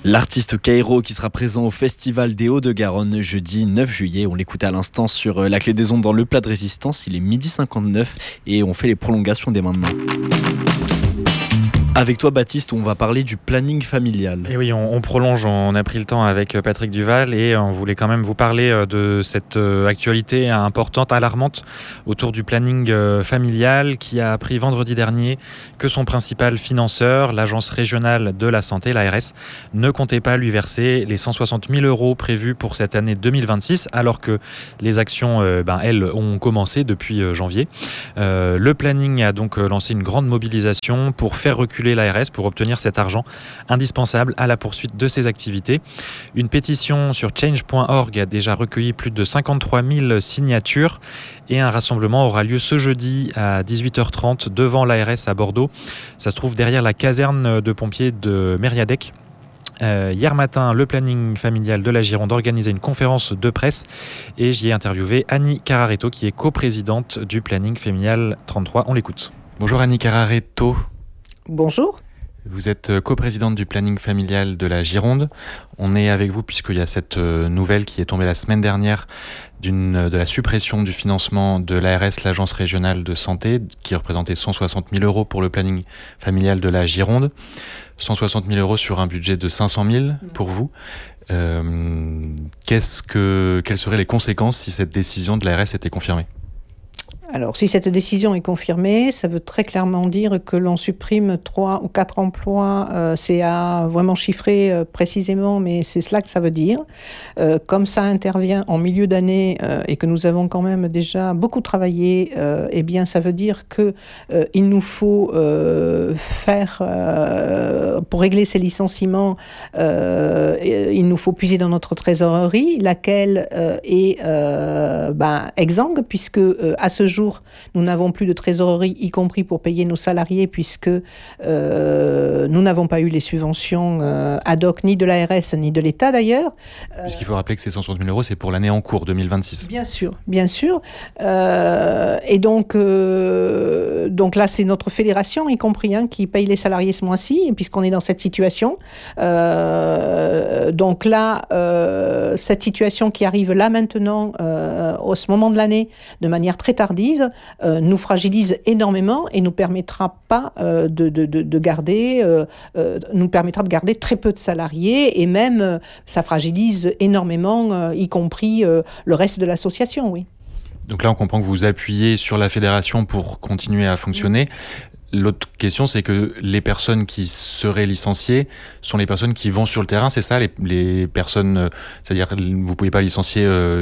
L'artiste Kairo qui sera présent au Festival des Hauts-de-Garonne jeudi 9 juillet. On l'écoutait à l'instant sur la clé des ondes dans le plat de résistance. Il est 12h59 et on fait les prolongations dès maintenant. Avec toi Baptiste, on va parler du planning familial. Et oui, on prolonge, on a pris le temps avec Patrick Duval et on voulait quand même vous parler de cette actualité importante, alarmante autour du planning familial qui a appris vendredi dernier que son principal financeur, l'Agence régionale de la santé, l'ARS, ne comptait pas lui verser les 160 000 € prévus pour cette année 2026 alors que les actions, elles, ont commencé depuis janvier. Le planning a donc lancé une grande mobilisation pour faire reculer l'ARS pour obtenir cet argent indispensable à la poursuite de ses activités. Une pétition sur change.org a déjà recueilli plus de 53 000 signatures et un rassemblement aura lieu ce jeudi à 18h30 devant l'ARS à Bordeaux. Ça se trouve derrière la caserne de pompiers de Mériadec. Hier matin, le planning familial de la Gironde organisait une conférence de presse et j'y ai interviewé Annie Cararetto qui est coprésidente du planning familial 33. On l'écoute. Bonjour Annie Cararetto. Bonjour. Vous êtes coprésidente du planning familial de la Gironde. On est avec vous puisqu'il y a cette nouvelle qui est tombée la semaine dernière de la suppression du financement de l'ARS, l'Agence régionale de santé, qui représentait 160 000 € pour le planning familial de la Gironde. 160 000 € sur un budget de 500 000 pour vous. Quelles seraient les conséquences si cette décision de l'ARS était confirmée ? Alors, si cette décision est confirmée, ça veut très clairement dire que l'on supprime 3 ou 4 emplois. C'est à vraiment chiffrer précisément, mais c'est cela que ça veut dire. Comme ça intervient en milieu d'année et que nous avons quand même déjà beaucoup travaillé, eh bien, ça veut dire que il nous faut faire, pour régler ces licenciements, il nous faut puiser dans notre trésorerie, laquelle est exsangue, puisque à ce jour, nous n'avons plus de trésorerie, y compris pour payer nos salariés, puisque nous n'avons pas eu les subventions ad hoc ni de l'ARS ni de l'État d'ailleurs. Puisqu'il faut rappeler que ces 160 000 €, c'est pour l'année en cours 2026. Bien sûr. Et donc là, c'est notre fédération, y compris, qui paye les salariés ce mois-ci, puisqu'on est dans cette situation. Donc là, cette situation qui arrive là maintenant, au ce moment de l'année, de manière très tardive, nous fragilise énormément et nous permettra pas de garder, nous permettra de garder très peu de salariés et même ça fragilise énormément, y compris le reste de l'association, oui. Donc là, on comprend que vous appuyez sur la fédération pour continuer à fonctionner. L'autre question, c'est que les personnes qui seraient licenciées sont les personnes qui vont sur le terrain, c'est ça, les personnes, c'est-à-dire vous ne pouvez pas licencier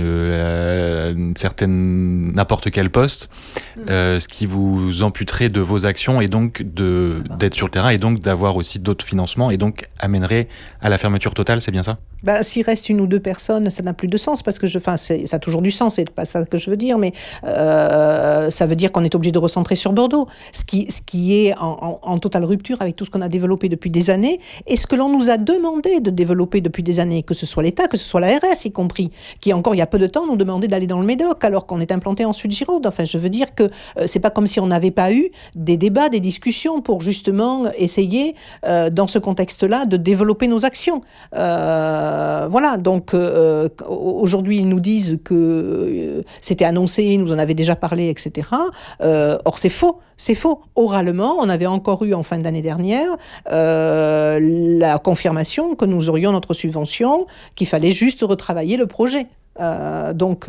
n'importe quel poste, ce qui vous amputerait de vos actions et donc d'être sur le terrain et donc d'avoir aussi d'autres financements et donc amènerait à la fermeture totale, c'est bien ça ? S'il reste 1 ou 2 personnes, ça n'a plus de sens parce que ça a toujours du sens, c'est pas ça que je veux dire, mais ça veut dire qu'on est obligé de recentrer sur Bordeaux, ce qui est en totale rupture avec tout ce qu'on a développé depuis des années et ce que l'on nous a demandé de développer depuis des années, que ce soit l'État, que ce soit l'ARS y compris, qui encore il y a peu de temps nous demandait d'aller dans le Médoc alors qu'on est implanté en Sud-Gironde. Enfin, je veux dire que c'est pas comme si on n'avait pas eu des débats, des discussions pour justement essayer dans ce contexte-là de développer nos actions. Voilà, donc aujourd'hui ils nous disent que c'était annoncé, ils nous en avaient déjà parlé, etc. Or c'est faux. Oralement, on avait encore eu en fin d'année dernière la confirmation que nous aurions notre subvention, qu'il fallait juste retravailler le projet. Donc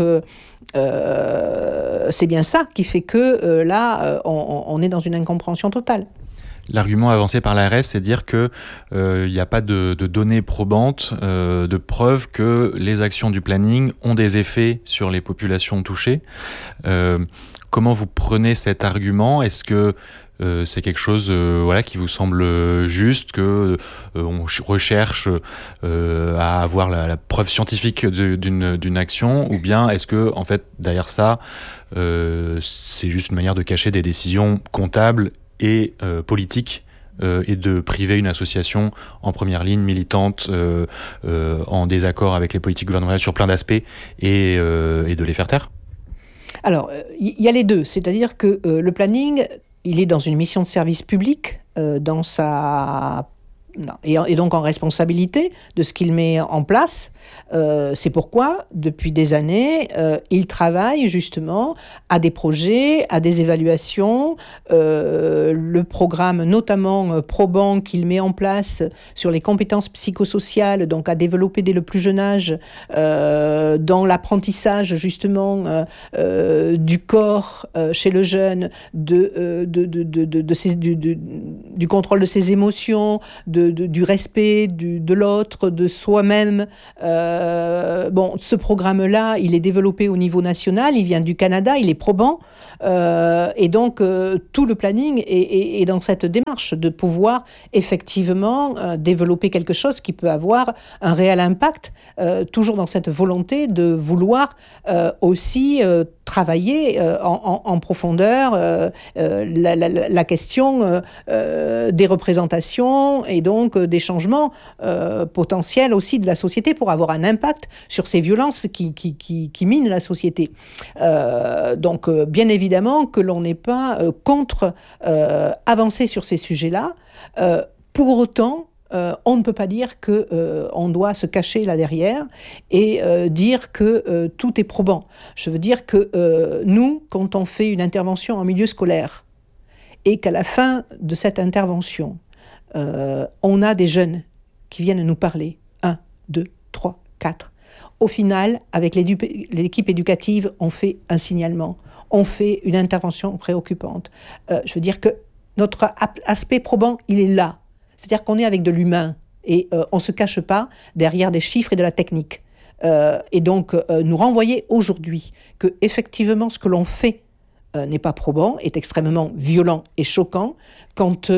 c'est bien ça qui fait que là on est dans une incompréhension totale. L'argument avancé par l'ARS, c'est de dire qu'il n'y a pas de données probantes, de preuves que les actions du planning ont des effets sur les populations touchées. Comment vous prenez cet argument ? Est-ce que c'est quelque chose qui vous semble juste, que on recherche à avoir la preuve scientifique d'une action, ou bien est-ce que en fait derrière ça c'est juste une manière de cacher des décisions comptables et politique et de priver une association en première ligne, militante, en désaccord avec les politiques gouvernementales sur plein d'aspects et de les faire taire ? Alors, il y a les deux, c'est-à-dire que le planning, il est dans une mission de service public, dans sa Non. Et donc en responsabilité de ce qu'il met en place. C'est pourquoi, depuis des années, il travaille justement à des projets, à des évaluations. Le programme, notamment Proban, qu'il met en place sur les compétences psychosociales, donc à développer dès le plus jeune âge, dans l'apprentissage justement du corps chez le jeune, du contrôle de ses émotions, du respect de l'autre, de soi-même. Ce programme-là, il est développé au niveau national, il vient du Canada, il est probant. Et donc, tout le planning est dans cette démarche de pouvoir effectivement développer quelque chose qui peut avoir un réel impact, toujours dans cette volonté de vouloir aussi travailler en profondeur la question des représentations et donc des changements potentiels aussi de la société pour avoir un impact sur ces violences qui minent la société. Donc, bien évidemment que l'on n'est pas contre avancer sur ces sujets-là. Pour autant, on ne peut pas dire qu'on doit se cacher là derrière et dire que tout est probant. Je veux dire que nous, quand on fait une intervention en milieu scolaire et qu'à la fin de cette intervention, on a des jeunes qui viennent nous parler, 1, 2, 3, 4. Au final, avec l'équipe éducative, on fait un signalement, on fait une intervention préoccupante. Je veux dire que notre aspect probant, il est là. C'est-à-dire qu'on est avec de l'humain et on ne se cache pas derrière des chiffres et de la technique. Et donc, nous renvoyer aujourd'hui que effectivement ce que l'on fait n'est pas probant, est extrêmement violent et choquant quand,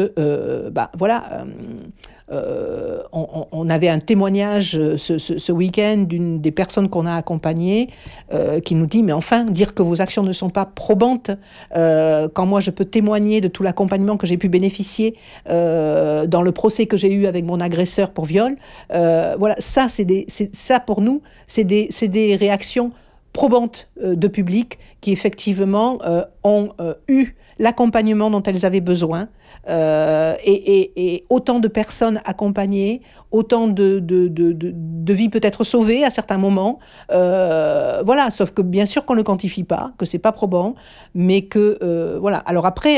on avait un témoignage ce week-end d'une des personnes qu'on a accompagnées qui nous dit « Mais enfin, dire que vos actions ne sont pas probantes, quand moi je peux témoigner de tout l'accompagnement que j'ai pu bénéficier dans le procès que j'ai eu avec mon agresseur pour viol. » Voilà, ça pour nous, c'est des réactions probantes de public qui effectivement ont eu l'accompagnement dont elles avaient besoin et autant de personnes accompagnées, autant de vies peut-être sauvées à certains moments. Voilà, sauf que bien sûr qu'on ne le quantifie pas, que c'est pas probant, mais que voilà. Alors après.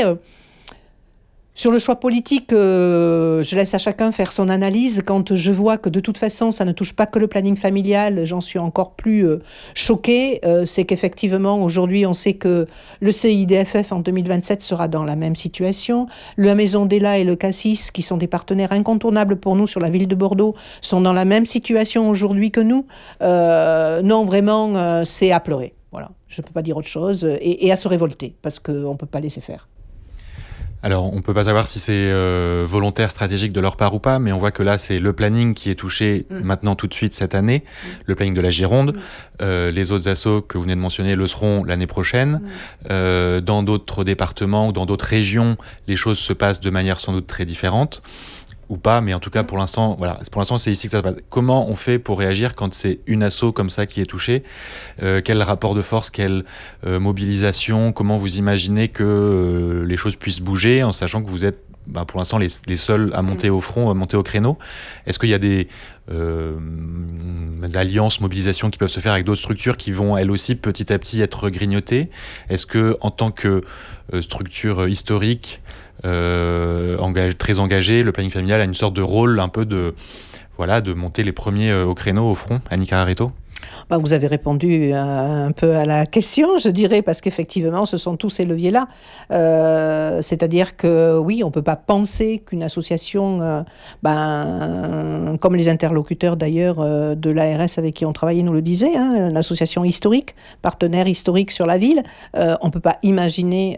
Sur le choix politique, je laisse à chacun faire son analyse. Quand je vois que de toute façon, ça ne touche pas que le planning familial, j'en suis encore plus choquée. C'est qu'effectivement, aujourd'hui, on sait que le CIDFF en 2027 sera dans la même situation. La Maison d'Ela et le Cassis, qui sont des partenaires incontournables pour nous sur la ville de Bordeaux, sont dans la même situation aujourd'hui que nous. Non, vraiment, c'est à pleurer. Voilà, je ne peux pas dire autre chose. Et à se révolter, parce qu'on ne peut pas laisser faire. Alors, on ne peut pas savoir si c'est volontaire, stratégique de leur part ou pas, mais on voit que là, c'est le planning qui est touché maintenant tout de suite cette année, le planning de la Gironde. Les autres assos que vous venez de mentionner le seront l'année prochaine. Dans d'autres départements ou dans d'autres régions, les choses se passent de manière sans doute très différente. Ou pas, mais en tout cas pour l'instant, voilà. Pour l'instant, c'est ici que ça se passe. Comment on fait pour réagir quand c'est une asso comme ça qui est touchée ? Quel rapport de force, quelle mobilisation ? Comment vous imaginez que les choses puissent bouger en sachant que vous êtes pour l'instant les seuls à monter au front, à monter au créneau ? Est-ce qu'il y a des alliances, mobilisations qui peuvent se faire avec d'autres structures qui vont elles aussi petit à petit être grignotées ? Est-ce que en tant que structure historique très engagée, le planning familial a une sorte de rôle un peu de monter les premiers au créneau, au front ? Annie Carrareto ? Vous avez répondu un peu à la question, je dirais, parce qu'effectivement, ce sont tous ces leviers-là. C'est-à-dire que, oui, on ne peut pas penser qu'une association, comme les interlocuteurs d'ailleurs de l'ARS avec qui on travaillait nous le disaient, une association historique, partenaire historique sur la ville, on ne peut pas imaginer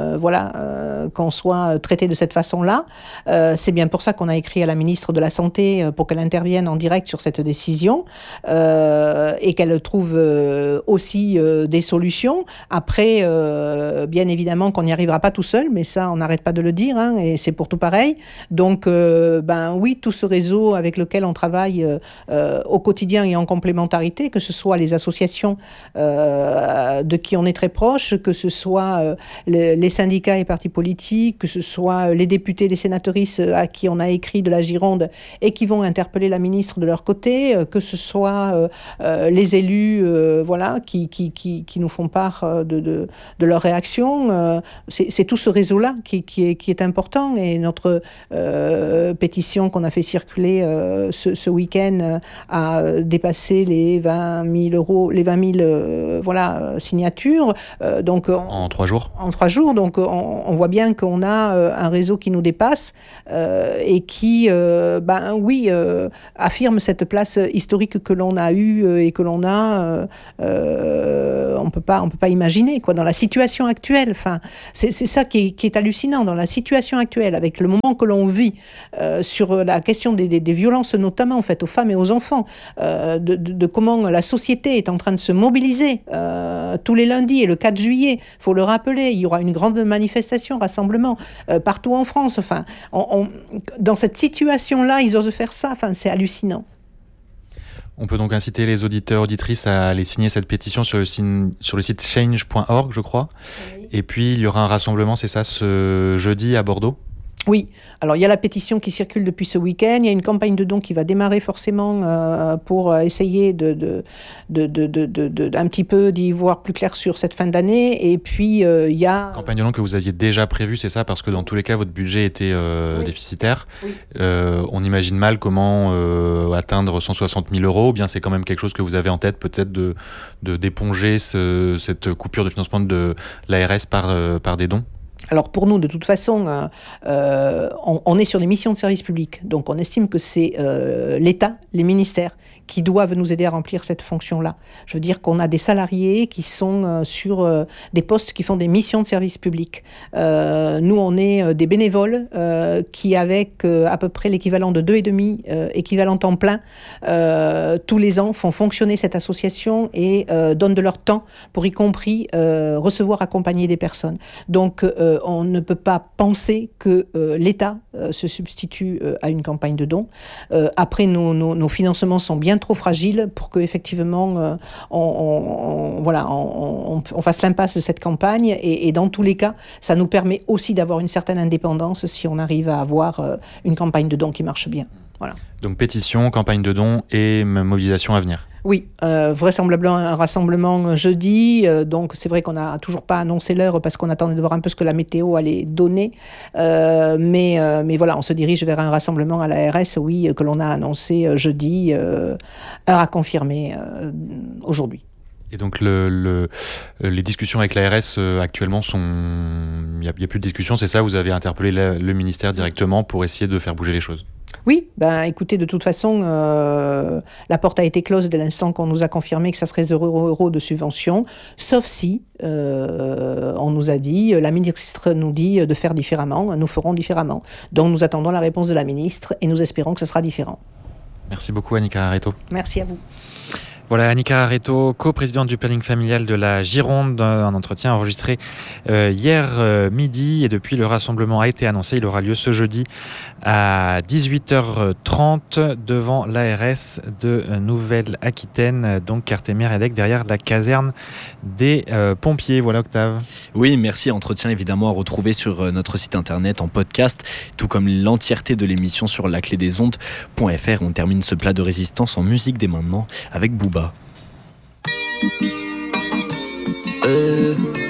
qu'on soit traité de cette façon-là. C'est bien pour ça qu'on a écrit à la ministre de la Santé pour qu'elle intervienne en direct sur cette décision. et qu'elle trouve aussi des solutions. Après, bien évidemment qu'on n'y arrivera pas tout seul, mais ça, on n'arrête pas de le dire, hein, et c'est pour tout pareil. Donc, oui, tout ce réseau avec lequel on travaille au quotidien et en complémentarité, que ce soit les associations de qui on est très proche, que ce soit les syndicats et partis politiques, que ce soit les députés, les sénatrices à qui on a écrit de la Gironde et qui vont interpeller la ministre de leur côté, que ce soit les élus qui nous font part de leur réaction. C'est tout ce réseau-là qui est important, et notre pétition qu'on a fait circuler ce week-end a dépassé les 20 000 signatures. En 3 jours. En 3 jours, donc on voit bien qu'on a un réseau qui nous dépasse et qui, affirme cette place historique que l'on a eue et que l'on a. On peut pas imaginer, quoi, dans la situation actuelle. Enfin, c'est ça qui est hallucinant dans la situation actuelle, avec le moment que l'on vit sur la question des violences, notamment faites aux femmes et aux enfants, de comment la société est en train de se mobiliser tous les lundis, et le 4 juillet, il faut le rappeler, il y aura une grande manifestation, rassemblement partout en France. Enfin, dans cette situation-là, ils osent faire ça. Enfin, c'est hallucinant. On peut donc inciter les auditeurs, auditrices à aller signer cette pétition sur le site change.org, je crois. Oui. Et puis, il y aura un rassemblement, c'est ça, ce jeudi à Bordeaux ? Oui, alors il y a la pétition qui circule depuis ce week-end, il y a une campagne de dons qui va démarrer forcément pour essayer de un petit peu d'y voir plus clair sur cette fin d'année, et puis il y a... Campagne de dons que vous aviez déjà prévue, c'est ça, parce que dans tous les cas votre budget était déficitaire. Oui. On imagine mal comment atteindre 160 000 €, ou bien c'est quand même quelque chose que vous avez en tête, peut-être d'éponger cette coupure de financement de l'ARS par des dons ? Alors pour nous, de toute façon, on est sur des missions de service public. Donc on estime que c'est l'État, les ministères, qui doivent nous aider à remplir cette fonction-là. Je veux dire qu'on a des salariés qui sont sur des postes qui font des missions de service public. Nous, on est des bénévoles qui, avec à peu près l'équivalent de 2,5 équivalents temps plein, tous les ans, font fonctionner cette association et donnent de leur temps pour, y compris, recevoir, accompagner des personnes. Donc, on ne peut pas penser que l'État se substitue à une campagne de dons. Après, nos financements sont bien trop fragiles pour que, effectivement, on fasse l'impasse de cette campagne. Et dans tous les cas, ça nous permet aussi d'avoir une certaine indépendance si on arrive à avoir une campagne de dons qui marche bien. Voilà. Donc pétition, campagne de dons et mobilisation à venir. Oui, vraisemblablement un rassemblement jeudi, donc c'est vrai qu'on n'a toujours pas annoncé l'heure parce qu'on attendait de voir un peu ce que la météo allait donner, mais voilà, on se dirige vers un rassemblement à la RS, oui, que l'on a annoncé jeudi, heure à confirmer aujourd'hui. Et donc les discussions avec l'ARS actuellement il n'y a plus de discussions, c'est ça? Vous avez interpellé le ministère directement pour essayer de faire bouger les choses? Oui, écoutez, de toute façon, la porte a été close dès l'instant qu'on nous a confirmé que ça serait 0 € de subvention, sauf si, on nous a dit, la ministre nous dit de faire différemment, nous ferons différemment. Donc nous attendons la réponse de la ministre et nous espérons que ce sera différent. Merci beaucoup Annika Areto. Merci à vous. Voilà, Annika Areto, coprésidente du planning familial de la Gironde, un entretien enregistré hier midi, et depuis le rassemblement a été annoncé, il aura lieu ce jeudi à 18h30 devant l'ARS de Nouvelle-Aquitaine, donc Quartier-Méridec, derrière la caserne des pompiers. Voilà Octave. Oui, merci. Entretien évidemment à retrouver sur notre site internet en podcast, tout comme l'entièreté de l'émission sur laclédesondes.fr. On termine ce plat de résistance en musique dès maintenant avec Booba.